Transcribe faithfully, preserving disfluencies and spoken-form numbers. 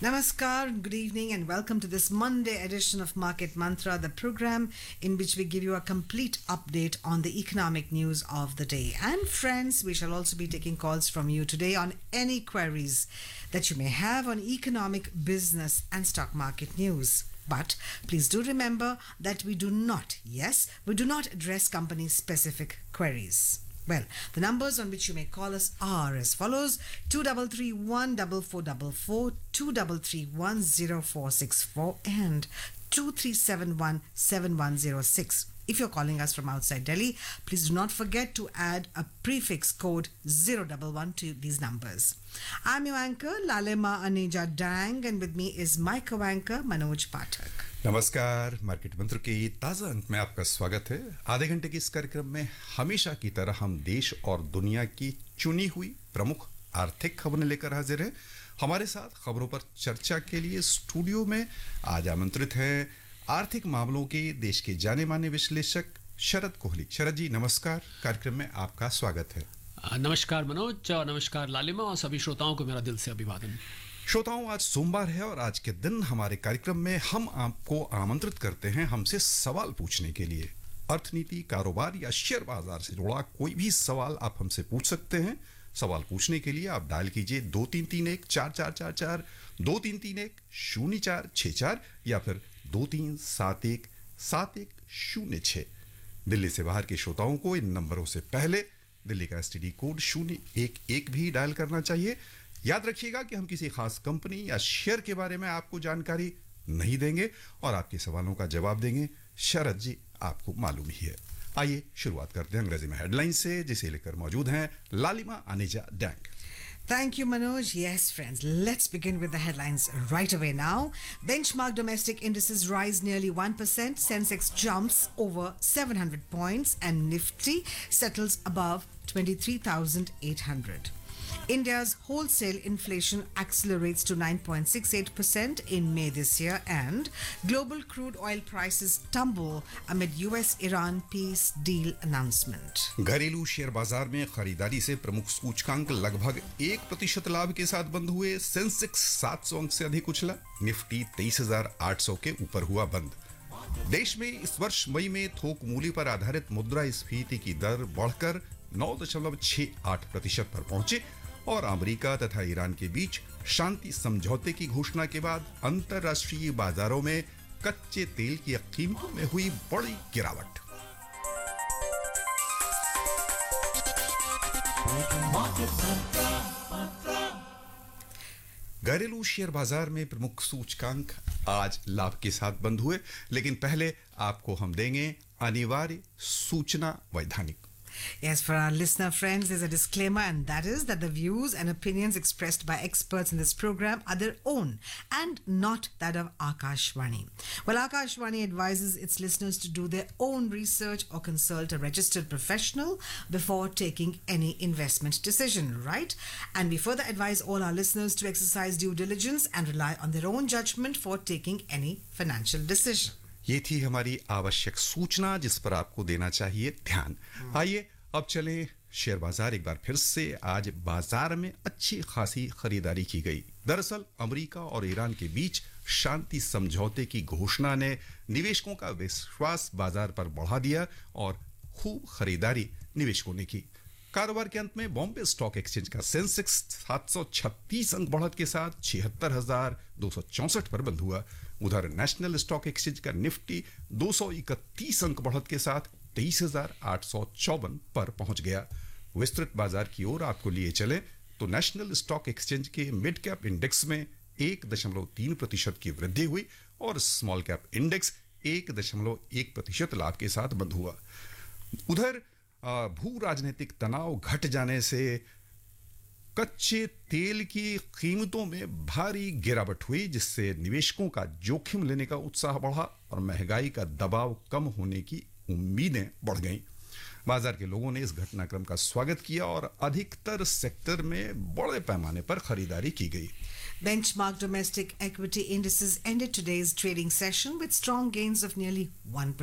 Namaskar, good evening, and welcome to this Monday edition of Market Mantra, the program in which we give you a complete update on the economic news of the day. And friends, we shall also be taking calls from you today on any queries that you may have on economic, business, and stock market news. But please do remember that we do not, yes, we do not address company specific queries. Well, the numbers on which you may call us are as follows: two three three one four four four four, two three three one zero four six four, and two three seven one seven one zero six. If you're calling us from outside Delhi, please do not forget to add a prefix code zero one one to these numbers. I'm your anchor, Lalema Aneja Dang, and with me is my co-anchor, Manoj Pathak. नमस्कार, market मंत्र के ताज़ा अंक में आपका स्वागत है। आधे घंटे के इस कार्यक्रम में हमेशा की तरह हम देश और दुनिया की चुनी हुई प्रमुख आर्थिक खबरें लेकर हाजिर हैं। हमारे साथ खबरों पर चर्चा के लिए स्टूडियो में आज आमंत्रित हैं आर्थिक मामलों के देश के जाने माने विश्लेषक शरद कोहली। शरद जी नमस्कार, कार्यक्रम में आपका स्वागत है। नमस्कार मनोज, नमस्कार लालिमा और सभी श्रोताओं को मेरा दिल से अभिवादन। श्रोताओं, आज सोमवार है और आज के दिन हमारे कार्यक्रम में हम आपको आमंत्रित करते हैं हमसे सवाल पूछने के लिए। अर्थनीति, कारोबार या शेयर बाजार से जुड़ा कोई भी सवाल आप हमसे पूछ सकते हैं। सवाल पूछने के लिए आप डायल कीजिए दो तीन तीन एक चार चार चार चार, दो तीन तीन एक शून्य चार छः चार या फिर दो तीन सात एक सात एक शून्य छः। दिल्ली से बाहर के श्रोताओं को इन नंबरों से पहले दिल्ली का एसटीडी कोड शून्य एक एक भी डायल करना चाहिए। याद रखिएगा कि हम किसी खास कंपनी या शेयर के बारे में आपको जानकारी नहीं देंगे और आपके सवालों का जवाब देंगे शरद जी, आपको मालूम ही है। आइए शुरुआत करते हैं अंग्रेजी में हेडलाइन से, जिसे लेकर मौजूद हैं लालिमा Aneja dang. Thank you, Manoj. Yes, friends, let's begin with the headlines right away now. Benchmark domestic indices rise nearly one percent, Sensex jumps over seven hundred points, and Nifty settles above twenty-three thousand eight hundred. India's wholesale inflation accelerates to nine point six eight percent in May this year, and global crude oil prices tumble amid U S Iran peace deal announcement. घरेलू share बाजार में खरीदारी से प्रमुख सूचकांक लगभग एक प्रतिशत लाभ के साथ बंद हुए। सेंसेक्स सात सौ अंक से अधिक उछला, निफ्टी तेईस हजार आठ सौ के ऊपर हुआ बंद। देश में इस वर्ष मई में थोक मूल्य पर आधारित मुद्रास्फीति की दर बढ़कर नौ दशमलव छह आठ प्रतिशत पर पहुंचे और अमेरिका तथा ईरान के बीच शांति समझौते की घोषणा के बाद अंतर्राष्ट्रीय बाजारों में कच्चे तेल की कीमतों में हुई बड़ी गिरावट। घरेलू शेयर बाजार में प्रमुख सूचकांक आज लाभ के साथ बंद हुए, लेकिन पहले आपको हम देंगे अनिवार्य सूचना वैधानिक। Yes, for our listener friends, there's a disclaimer, and that is that the views and opinions expressed by experts in this program are their own and not that of Akashvani. Well, Akashvani advises its listeners to do their own research or consult a registered professional before taking any investment decision, right? And we further advise all our listeners to exercise due diligence and rely on their own judgment for taking any financial decision. ये थी हमारी आवश्यक सूचना जिस पर आपको देना चाहिए ध्यान। आइए अब चलें शेयर बाजार। एक बार फिर से आज बाजार में अच्छी खासी खरीदारी की गई। दरअसल अमेरिका और ईरान के बीच शांति समझौते की घोषणा ने निवेशकों का विश्वास बाजार पर बढ़ा दिया और खूब खरीदारी निवेशकों ने की। कारोबार के अंत में बॉम्बे स्टॉक एक्सचेंज का सेंसेक्स सात सौ छत्तीस अंक बढ़त के साथ छिहत्तर हजार दो सौ चौसठ पर बंद हुआ। उधर नेशनल स्टॉक एक्सचेंज का निफ्टी दो सौ इकतीस अंक बढ़त के साथ तेईस हजार आठ सौ चौवन पर पहुंच गया। विस्तृत बाजार की ओर आपको लिए चले तो नेशनल स्टॉक एक्सचेंज के मिड कैप इंडेक्स में एक दशमलव तीन प्रतिशत की वृद्धि हुई और स्मॉल कैप इंडेक्स एक दशमलव एक प्रतिशत लाभ के साथ बंद हुआ। उधर भू राजनीतिक तनाव घट जाने से कच्चे तेल की कीमतों में भारी गिरावट हुई, जिससे निवेशकों का जोखिम लेने का उत्साह बढ़ा और महंगाई का दबाव कम होने की उम्मीदें बढ़ गईं। बाजार के लोगों ने इस घटनाक्रम का स्वागत किया और अधिकतर सेक्टर में बड़े पैमाने पर खरीदारी की गई। Benchmark domestic equity indices ended today's trading session with strong gains of nearly one percent.